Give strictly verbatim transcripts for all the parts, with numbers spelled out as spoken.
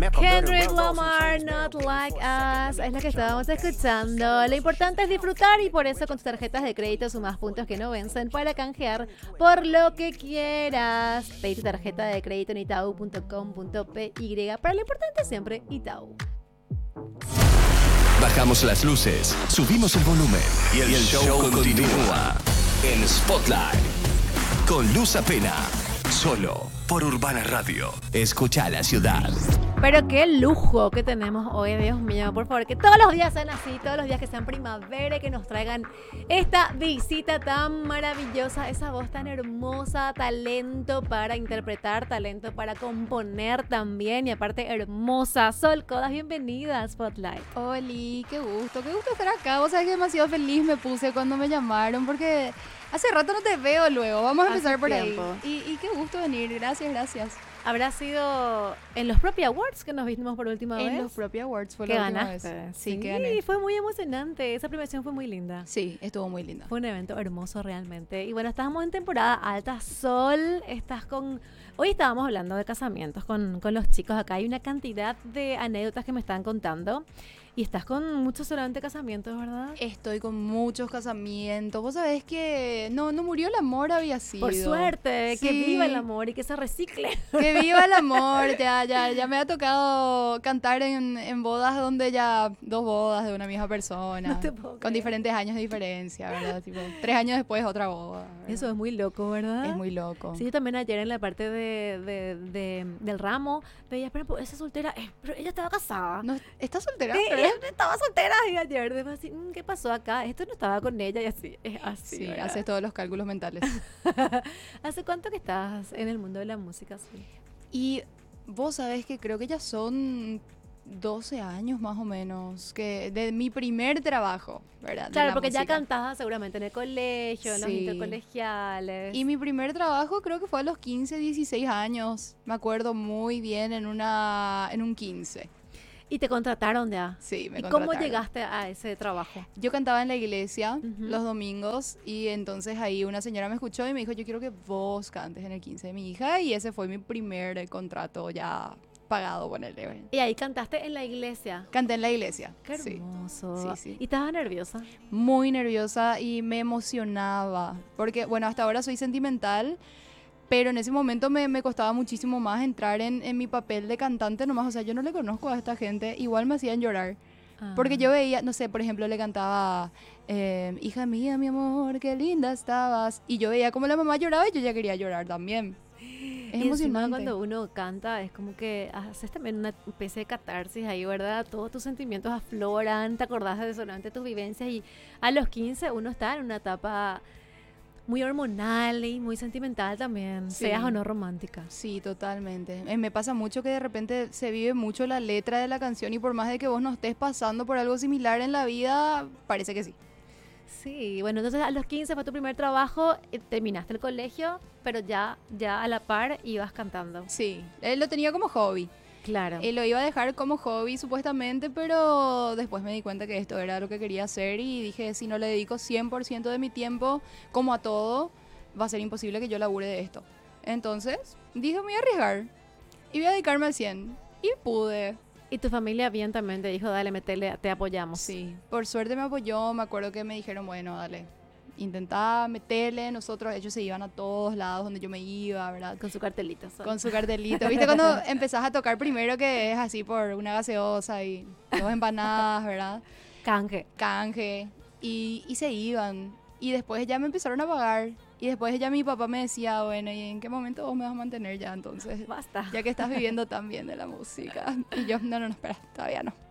Kendrick Lamar, Not Like Us, es la que estábamos escuchando. Lo importante es disfrutar y por eso con tus tarjetas de crédito sumas puntos que no vencen para canjear por lo que quieras. Pedí tu tarjeta de crédito en itau punto com punto pe para lo importante siempre, Itaú. Bajamos las luces, subimos el volumen y el, y el show, show continúa en Spotlight con Luz Apena, solo por Urbana Radio. Escucha la ciudad. Pero qué lujo que tenemos hoy, Dios mío, por favor, que todos los días sean así, todos los días que sean primavera, que nos traigan esta visita tan maravillosa, esa voz tan hermosa, talento para interpretar, talento para componer también, y aparte hermosa. Sol Codas, bienvenida a Spotlight. Oli, qué gusto, qué gusto estar acá. Vos sabés que demasiado feliz me puse cuando me llamaron, porque hace rato no te veo luego. Vamos a empezar por tiempo. ahí. Y, y qué gusto venir, gracias, gracias. ¿Habrá sido en los Propia Awards que nos vimos por última en vez? En los Propia Awards fue que la última ganaste. vez. Sí, sí, que gané. fue muy emocionante. Esa premiación fue muy linda. Sí, estuvo muy linda. Fue un evento hermoso realmente. Y bueno, estábamos en temporada alta. Sol, estás con... Hoy estábamos hablando de casamientos con, con los chicos acá. Hay una cantidad de anécdotas que me están contando. Y estás con muchos solamente casamientos, ¿verdad? Estoy con muchos casamientos. Vos sabés que no, no murió el amor, había sido. Por suerte, sí. Que viva el amor y que se recicle. Que viva el amor. Ya, ya, ya me ha tocado cantar en, en bodas donde ya dos bodas de una misma persona. No te puedo con creer. Diferentes años de diferencia, ¿verdad? Tipo, tres años después otra boda. ¿verdad? Eso es muy loco, ¿verdad? Es muy loco. Sí, yo también ayer en la parte de, de, de, del ramo veía, pero esa soltera, eh, pero ella estaba casada. No, ¿estás soltera? Sí, ¿Pero? ella estaba soltera y ayer, después así, mm, ¿qué pasó acá? Esto no estaba con ella y así, es así. Sí, ¿verdad? haces todos los cálculos mentales. ¿Hace cuánto que estás en el mundo de la música? Sí? Y vos sabés que creo que ya son doce años más o menos, que de mi primer trabajo, ¿verdad? De Claro, la porque ya música. cantabas seguramente en el colegio, en los Sí. intercolegiales. Y mi primer trabajo creo que fue a los quince, dieciséis años. Me acuerdo muy bien en una en un quince. Y te contrataron ya. Sí, me ¿Y contrataron. cómo llegaste a ese trabajo? Yo cantaba en la iglesia Ujú. los domingos y entonces ahí una señora me escuchó y me dijo, yo quiero que vos cantes en el quince de mi hija, y ese fue mi primer eh, contrato ya pagado con el E. Y ahí cantaste en la iglesia. Canté en la iglesia. Qué Sí. hermoso. Sí, sí. ¿Y estabas nerviosa? Muy nerviosa y me emocionaba, porque bueno, hasta ahora soy sentimental, pero en ese momento me, me costaba muchísimo más entrar en, en mi papel de cantante nomás. O sea, yo no le conozco a esta gente, igual me hacían llorar. Ah. Porque yo veía, no sé, por ejemplo, le cantaba, eh, hija mía, mi amor, qué linda estabas. Y yo veía como la mamá lloraba y yo ya quería llorar también. Es Y encima emocionante. cuando uno canta es como que haces también una especie de catarsis ahí, ¿verdad? Todos tus sentimientos afloran, te acordás de solamente tus vivencias, y a los quince uno está en una etapa muy hormonal y muy sentimental también, Sí. seas o no romántica. Sí, totalmente. Eh, me pasa mucho que de repente se vive mucho la letra de la canción y por más de que vos no estés pasando por algo similar en la vida, parece que sí. Sí, bueno, entonces a los quince fue tu primer trabajo, eh, terminaste el colegio, pero ya, ya a la par ibas cantando. Sí, él lo tenía como hobby. Claro. Él lo iba a dejar como hobby supuestamente, pero después me di cuenta que esto era lo que quería hacer y dije, si no le dedico cien por ciento de mi tiempo, como a todo, va a ser imposible que yo labure de esto. Entonces, dije, me voy a arriesgar y voy a dedicarme al cien. Y pude. Y tu familia bien también te dijo, dale, metele, te apoyamos. Sí, por suerte me apoyó, me acuerdo que me dijeron, bueno, dale, intentá meterle. Nosotros, ellos se iban a todos lados donde yo me iba, ¿verdad? Con su cartelito. Sol. Con su cartelito. ¿Viste cuando empezás a tocar primero que es así por una gaseosa y dos empanadas, ¿verdad? Canje. Canje. Y, y se iban. Y después ya me empezaron a pagar. Y después ya mi papá me decía, bueno, ¿y en qué momento vos me vas a mantener ya entonces? Basta. Ya que estás viviendo tan bien de la música. Y yo, no, no, no, espera, todavía no.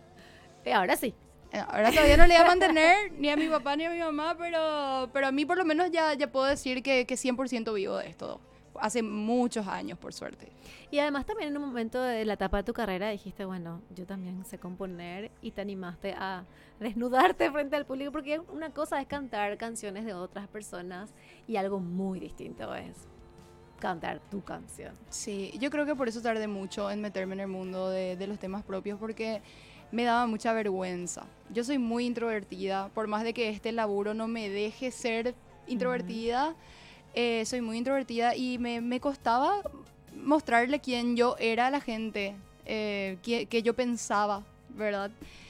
Y ahora sí. Ahora todavía no le voy a mantener ni a mi papá ni a mi mamá, pero, pero a mí por lo menos ya, ya puedo decir que, que cien por ciento vivo de esto. Hace muchos años, por suerte. Y además también en un momento de la etapa de tu carrera dijiste, bueno, yo también sé componer, y te animaste a desnudarte frente al público, porque una cosa es cantar canciones de otras personas y algo muy distinto es cantar tu canción. Sí, yo creo que por eso tardé mucho en meterme en el mundo de, de los temas propios, porque me daba mucha vergüenza. Yo soy muy introvertida, por más de que este laburo no me deje ser introvertida, uh-huh. eh, soy muy introvertida y me, me costaba mostrarle quién yo era a la gente. eh, que, que yo pensaba, ¿verdad?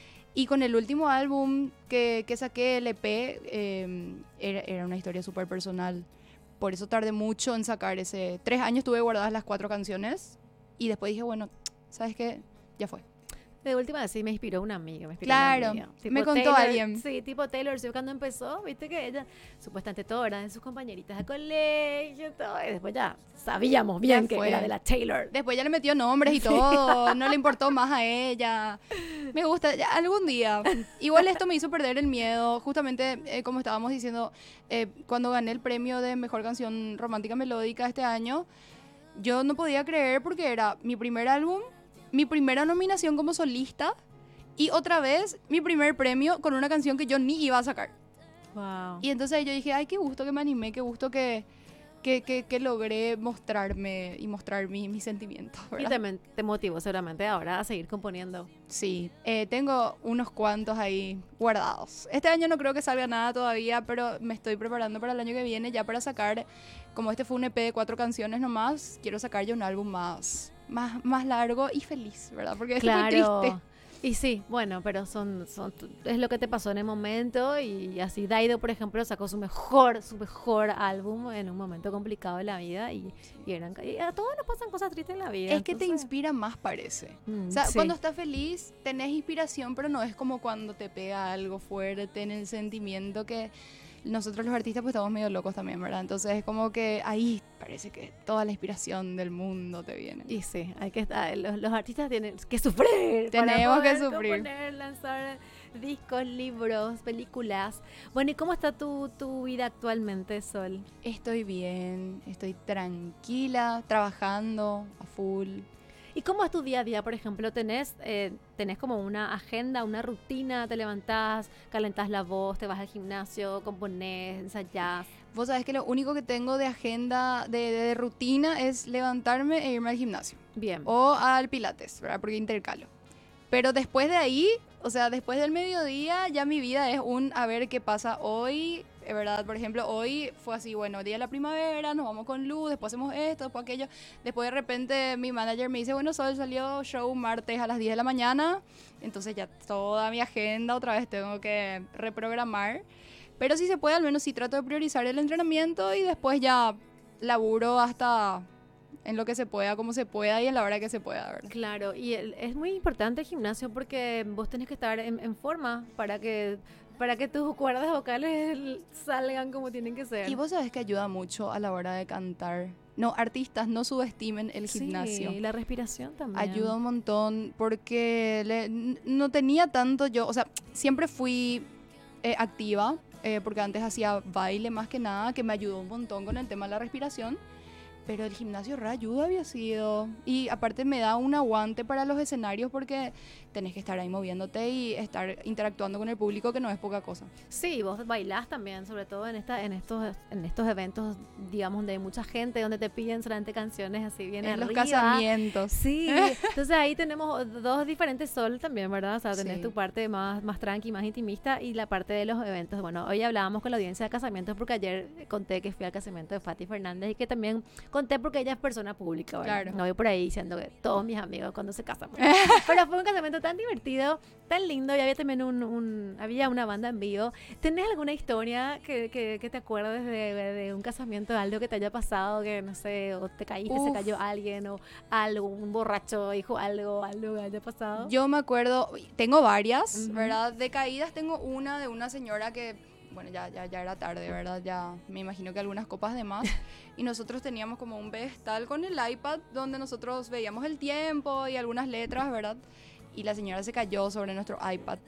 Y con el último álbum que, que saqué, el E P, eh, era, era una historia súper personal. Por eso tardé mucho en sacar ese... Tres años tuve guardadas las cuatro canciones y después dije, bueno, ¿sabes qué? Ya fue. De última sí me inspiró una amiga. Me inspiró Claro, una amiga. me contó Taylor, alguien. Sí, tipo Taylor Swift cuando empezó, viste que ella, supuestamente todas eran de sus compañeritas de colegio, todo, y después ya sabíamos bien Ya que fue. era de la Taylor. Después ya le metió nombres y todo, no le importó más a ella. Me gusta, ya, algún día. Igual esto me hizo perder el miedo. Justamente, eh, como estábamos diciendo, eh, cuando gané el premio de Mejor Canción Romántica Melódica este año, yo no podía creer porque era mi primer álbum, mi primera nominación como solista y otra vez mi primer premio con una canción que yo ni iba a sacar. Wow. Y entonces yo dije, ay, qué gusto que me animé, qué gusto que, que, que, que logré mostrarme y mostrar mi- mis sentimientos, Y ¿verdad? también te motivó seguramente ahora a seguir componiendo. Sí, eh, tengo unos cuantos ahí guardados. Este año no creo que salga nada todavía, pero me estoy preparando para el año que viene ya para sacar, como este fue un E P de cuatro canciones nomás, quiero sacar ya un álbum más, más, más largo y feliz, ¿verdad? Porque este fue triste. Y sí, bueno, pero son, son es lo que te pasó en el momento y así Daido, por ejemplo, sacó su mejor, su mejor álbum en un momento complicado de la vida y, y eran y a todos nos pasan cosas tristes en la vida. Es que te entonces- inspira más, parece. Mm, O sea, sí. cuando estás feliz, tenés inspiración, pero no es como cuando te pega algo fuerte en el sentimiento que nosotros los artistas pues estamos medio locos también, ¿verdad? Entonces es como que ahí parece que toda la inspiración del mundo te viene. Y sí, hay que estar, los, los artistas tienen que sufrir. para Tenemos que poder sufrir. componer, lanzar discos, libros, películas. Bueno, ¿y cómo está tu, tu vida actualmente, Sol? Estoy bien, estoy tranquila, trabajando a full. ¿Y cómo es tu día a día? Por ejemplo, ¿tenés, eh, tenés como una agenda, una rutina? ¿Te levantás, calentás la voz, te vas al gimnasio, componés, ensayás? Vos sabés que lo único que tengo de agenda, de, de rutina, es levantarme e irme al gimnasio. Bien. O al pilates, ¿verdad? Porque intercalo. Pero después de ahí, o sea, después del mediodía, ya mi vida es un a ver qué pasa hoy, eh, ¿verdad? Por ejemplo, hoy fue así, bueno, día de la primavera, nos vamos con luz, después hacemos esto, después aquello. Después de repente mi manager me dice, bueno, Sol, salió show martes a las diez de la mañana. Entonces ya toda mi agenda otra vez tengo que reprogramar. Pero si se puede, al menos sí trato de priorizar el entrenamiento y después ya laburo hasta en lo que se pueda, como se pueda y en la hora que se pueda, ¿verdad? Claro, y el- es muy importante el gimnasio porque vos tenés que estar en, en forma para que, para que tus cuerdas vocales salgan como tienen que ser. Y vos sabés que ayuda mucho a la hora de cantar. No, artistas, no subestimen el gimnasio. Sí, la respiración también. Ayuda un montón porque le- n- no tenía tanto yo, o sea, siempre fui eh, activa, eh, porque antes hacía baile más que nada, que me ayudó un montón con el tema de la respiración. Pero el gimnasio re ayuda había sido. Y aparte me da un aguante para los escenarios porque tenés que estar ahí moviéndote y estar interactuando con el público, que no es poca cosa. Sí, vos bailás también, sobre todo en esta, en estos, en estos eventos, digamos, donde hay mucha gente, donde te piden solamente canciones así bien En los arriba. casamientos. Sí, entonces ahí tenemos dos diferentes Sol también, ¿verdad? O sea, tenés Sí. tu parte más, más tranqui, más intimista y la parte de los eventos. Bueno, hoy hablábamos con la audiencia de casamientos porque ayer conté que fui al casamiento de Fati Fernández y que también conté porque ella es persona pública, ¿verdad? Claro. No voy por ahí diciendo que todos mis amigos cuando se casan. Pero fue un casamiento tan divertido, tan lindo y había también un, un- había una banda en vivo. ¿Tenés alguna historia que, que, que te acuerdes de, de un casamiento, de algo que te haya pasado, que no sé, o te caíste, se Uf. cayó alguien o algo, un borracho dijo algo, algo que haya pasado? Yo me acuerdo, tengo varias, Ujú. ¿verdad? De caídas tengo una de una señora que, bueno, ya, ya, ya era tarde, ¿verdad? Ya me imagino que algunas copas de más. Y nosotros teníamos como un pedestal con el iPad donde nosotros veíamos el tiempo y algunas letras, ¿verdad? Y la señora se cayó sobre nuestro iPad.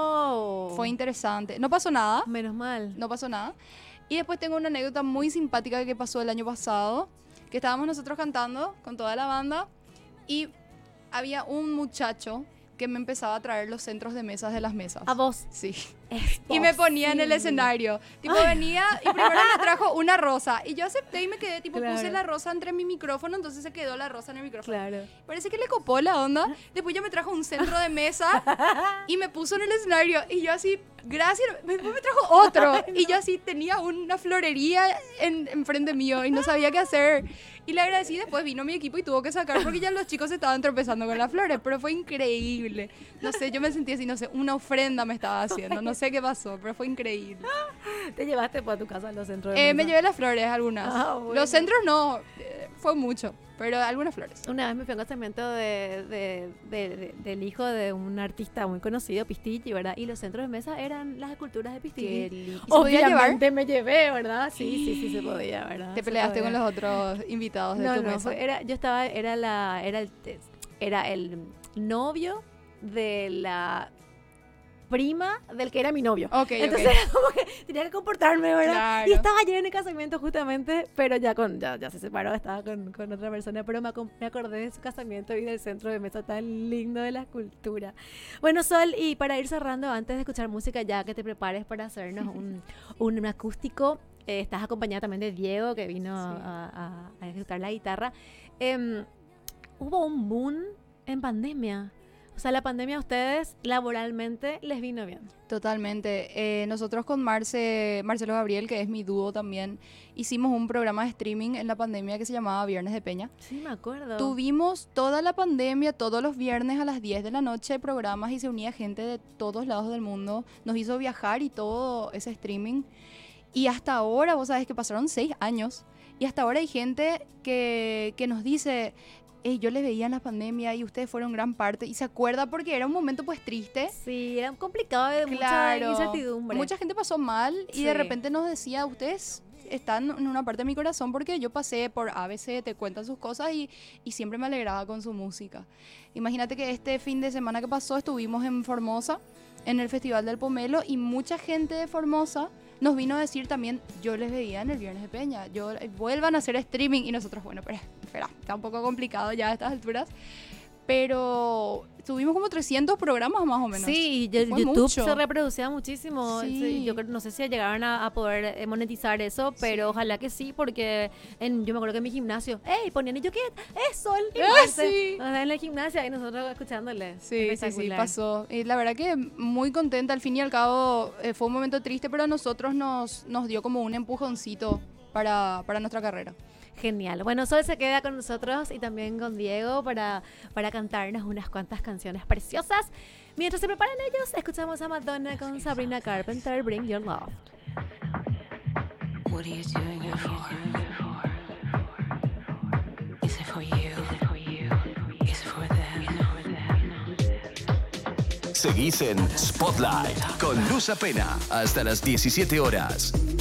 No. Fue interesante. No pasó nada, Menos mal. no pasó nada. Y después tengo una anécdota muy simpática que pasó el año pasado, que estábamos nosotros cantando con toda la banda y había un muchacho que me empezaba a traer los centros de mesas de las mesas. A vos. Sí. Es y me ponía en el posible. escenario. Tipo, venía y primero me trajo una rosa. Y yo acepté y me quedé, tipo, Claro. puse la rosa entre mi micrófono, entonces se quedó la rosa en el micrófono. Claro. Parece que le copó la onda. Después ya me trajo un centro de mesa y me puso en el escenario. Y yo así, gracias. Después me trajo otro. Y yo así tenía una florería en, enfrente mío y no sabía qué hacer. Y le agradecí. Después vino mi equipo y tuvo que sacar porque ya los chicos estaban tropezando con las flores. Pero fue increíble. No sé, yo me sentí así, no sé, una ofrenda me estaba haciendo. No sé qué pasó, pero fue increíble. ¿Te llevaste para tu casa a los centros de Eh, me mesa? llevé las flores, algunas. Ah, bueno. Los centros no, eh, fue mucho, pero algunas flores. Una vez me fui a un casamiento de, de- de- de- del hijo de un artista muy conocido, Pistichi, ¿verdad? Y los centros de mesa eran las esculturas de Pistichi. Qué lindo. ¿Y se podía llevar? Obviamente me llevé, ¿verdad? Sí, sí, sí se podía, ¿verdad? Te Se peleaste podía. con los otros invitados de No, tu no, mesa. fue- era, yo estaba, era la, era el, era el novio de la prima del que era mi novio. Ok, Entonces ok. era como que tenía que comportarme, ¿verdad? Claro. Y estaba ayer en el casamiento justamente, pero ya con ya, ya se separó, estaba con, con otra persona, pero me, acom- me acordé de su casamiento y del centro de mesa tan lindo de la escultura. Bueno, Sol, y para ir cerrando, antes de escuchar música, ya que te prepares para hacernos un, un acústico, eh, estás acompañada también de Diego, que vino Sí. a, a- a ejecutar la guitarra. Em, hubo un boom en pandemia. O sea, la pandemia a ustedes laboralmente les vino bien. Totalmente. Eh, nosotros con Marce, Marcelo Gabriel, que es mi dúo también, hicimos un programa de streaming en la pandemia que se llamaba Viernes de Peña. Sí, me acuerdo. Tuvimos toda la pandemia, todos los viernes a las diez de la noche, programas y se unía gente de todos lados del mundo. Nos hizo viajar y todo ese streaming. Y hasta ahora, vos sabés que pasaron seis años. Y hasta ahora hay gente que, que nos dice, "Ey, yo les veía en la pandemia y ustedes fueron gran parte". Y se acuerda porque era un momento pues triste. Sí, era complicado, de mucha Claro. incertidumbre. Mucha gente pasó mal y Sí. de repente nos decía, ustedes están en una parte de mi corazón porque yo pasé por A B C, te cuentan sus cosas y, y siempre me alegraba con su música. Imagínate que este fin de semana que pasó estuvimos en Formosa, en el Festival del Pomelo, y mucha gente de Formosa nos vino a decir también, yo les veía en el Viernes de Peña, yo, eh, vuelvan a hacer streaming. Y nosotros, bueno, pero espera, está un poco complicado ya a estas alturas. Pero tuvimos como trescientos programas más o menos. Sí, y Fue YouTube mucho. se reproducía muchísimo. Sí. Sí, yo creo- no sé si llegaron a, a poder eh, monetizar eso, pero Sí. ojalá que sí, porque en, yo me acuerdo que en mi gimnasio, ¡ey! Ponían y yo, ¿qué? ¡Es Sol! Y Ah, Marce. sí. O sea, en la gimnasia y nosotros escuchándole. Sí, sí, sí, Espectacular. pasó. Y la verdad que muy contenta. Al fin y al cabo eh, fue un momento triste, pero a nosotros nos, nos dio como un empujoncito para, para nuestra carrera. Genial. Bueno, Sol se queda con nosotros y también con Diego para, para cantarnos unas cuantas canciones preciosas. Mientras se preparan ellos, escuchamos a Madonna con Sabrina Carpenter, Bring Your Love. What are you doing it for? Is it for you? Is it for them? Seguís en Spotlight con Luz Apena hasta las diecisiete horas.